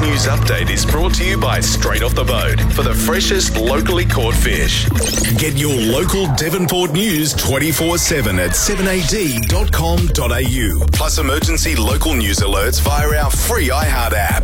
news update is brought to you by Straight Off the Boat for the freshest locally caught fish. Get your local Devonport news 24/7 at 7ad.com.au. Plus emergency local news alerts via our free iHeart app.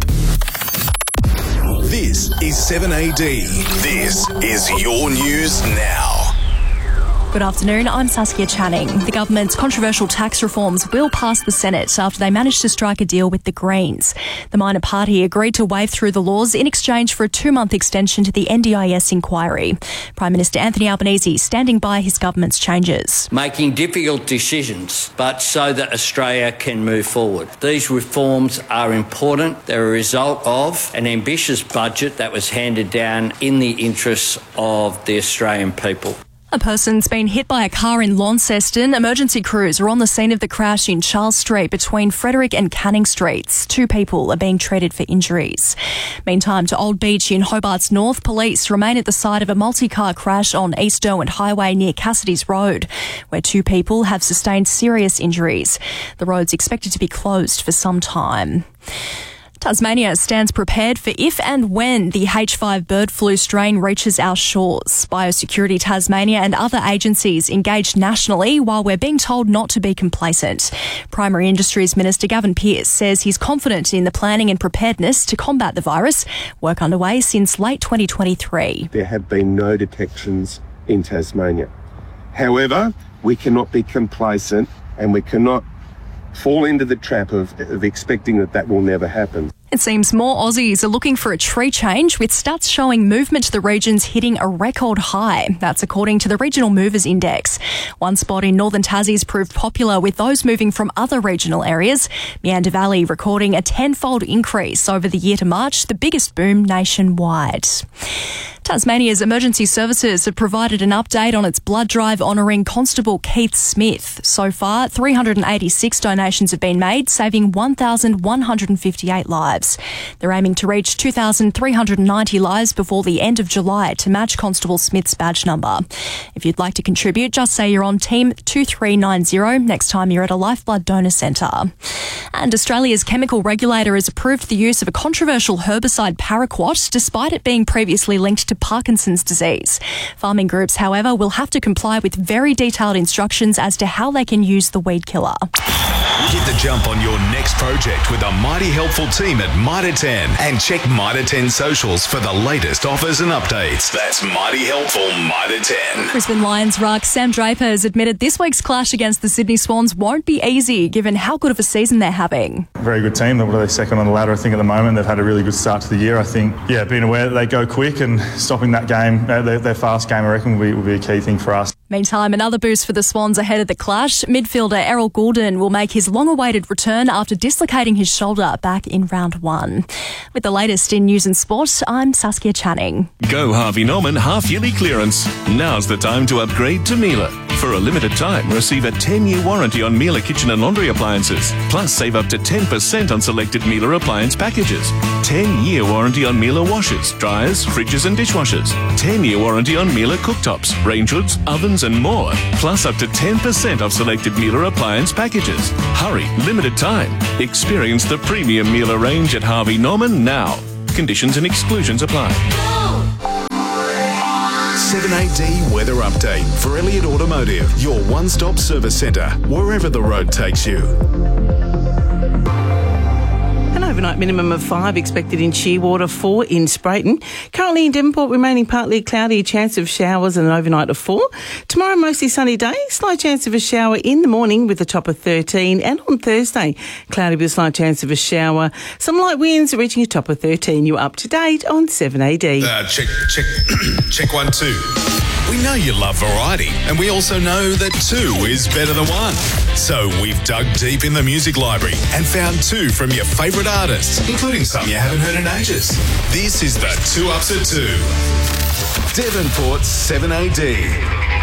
This is 7AD. This is your news now. Good afternoon, I'm Saskia Channing. The government's controversial tax reforms will pass the Senate after they managed to strike a deal with the Greens. The minor party agreed to wave through the laws in exchange for a 2-month extension to the NDIS inquiry. Prime Minister Anthony Albanese standing by his government's changes. Making difficult decisions, but so that Australia can move forward. These reforms are important. They're a result of an ambitious budget that was handed down in the interests of the Australian people. A person's been hit by a car in Launceston. Emergency crews are on the scene of the crash in Charles Street between Frederick and Canning Streets. 2 people are being treated for injuries. Meantime, to Old Beach in Hobart's North, police remain at the site of a multi-car crash on East Derwent Highway near Cassidy's Road, where 2 people have sustained serious injuries. The road's expected to be closed for some time. Tasmania stands prepared for if and when the H5 bird flu strain reaches our shores. Biosecurity Tasmania and other agencies engaged nationally while we're being told not to be complacent. Primary Industries Minister Gavin Pearce says he's confident in the planning and preparedness to combat the virus, work underway since late 2023. There have been no detections in Tasmania. However, we cannot be complacent and we cannot fall into the trap of expecting that will never happen. It seems more Aussies are looking for a tree change, with stats showing movement to the regions hitting a record high. That's according to the Regional Movers Index. One spot in Northern Tassie's proved popular, with those moving from other regional areas. Meander Valley recording a 10-fold increase over the year to March, the biggest boom nationwide. Tasmania's emergency services have provided an update on its blood drive honouring Constable Keith Smith. So far, 386 donations have been made, saving 1,158 lives. They're aiming to reach 2,390 lives before the end of July to match Constable Smith's badge number. If you'd like to contribute, just say you're on Team 2390 next time you're at a Lifeblood donor centre. And Australia's chemical regulator has approved the use of a controversial herbicide paraquat, despite it being previously linked to Parkinson's disease. Farming groups, however, will have to comply with very detailed instructions as to how they can use the weed killer. Get the jump on your next project with a mighty helpful team at Mitre 10 and check Mitre 10 socials for the latest offers and updates. That's mighty helpful Mitre 10. Brisbane Lions ruck Sam Draper has admitted this week's clash against the Sydney Swans won't be easy, given how good of a season they're having. Very good team. They're second on the ladder, I think, at the moment. They've had a really good start to the year, I think. Yeah, being aware that they go quick and stopping that game, their fast game, I reckon, will be a key thing for us. Meantime, another boost for the Swans ahead of the clash. Midfielder Errol Goulden will make his long-awaited return after dislocating his shoulder back in round 1. With the latest in news and sport, I'm Saskia Channing. Go Harvey Norman half-yearly clearance. Now's the time to upgrade to Miele. For a limited time, receive a 10-year warranty on Miele kitchen and laundry appliances. Plus, save up to 10% on selected Miele appliance packages. 10-year warranty on Miele washers, dryers, fridges and dishwashers. 10-year warranty on Miele cooktops, range hoods, ovens and more. Plus, up to 10% off selected Miele appliance packages. Hurry, limited time. Experience the premium Miele range at Harvey Norman now. Conditions and exclusions apply. 7AD Weather Update for Elliott Automotive, your one-stop service centre, wherever the road takes you. An overnight minimum of 5 expected in Shearwater, 4 in Sprayton. Currently in Devonport, remaining partly cloudy, chance of showers and an overnight of 4. Tomorrow, mostly sunny day, slight chance of a shower in the morning with a top of 13. And on Thursday, cloudy with a slight chance of a shower. Some light winds reaching a top of 13. You're up to date on 7AD. Check 1, 2. We know you love variety, and we also know that 2 is better than 1. So we've dug deep in the music library and found 2 from your favourite artists, including some you haven't heard in ages. This is the 2 Ups at 2. Devonport's 7AD.